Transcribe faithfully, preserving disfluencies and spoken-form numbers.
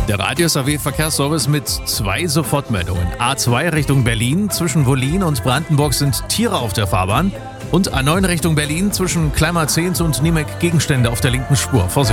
Der Radius A W Verkehrsservice mit zwei Sofortmeldungen. A zwei Richtung Berlin, zwischen Wollin und Brandenburg sind Tiere auf der Fahrbahn. Und A neun Richtung Berlin, zwischen Kleimarzens und Niemek Gegenstände auf der linken Spur. Vorsicht!